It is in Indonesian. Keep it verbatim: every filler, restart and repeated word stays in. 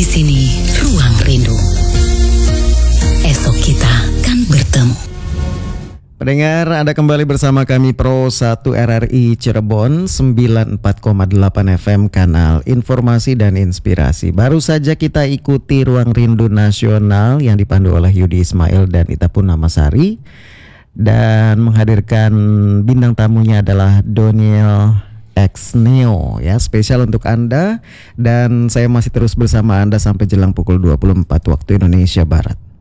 di sini Ruang Rindu. Esok kita kan bertemu. Pendengar, Anda kembali bersama kami Pro satu R R I Cirebon sembilan puluh empat koma delapan F M, kanal informasi dan inspirasi. Baru saja kita ikuti Ruang Rindu Nasional yang dipandu oleh Yudi Ismail dan Ita Purnamasari, dan menghadirkan bintang tamunya adalah Doniel X Neo, ya, spesial untuk Anda. Dan saya masih terus bersama Anda sampai jelang pukul dua puluh empat waktu Indonesia Barat.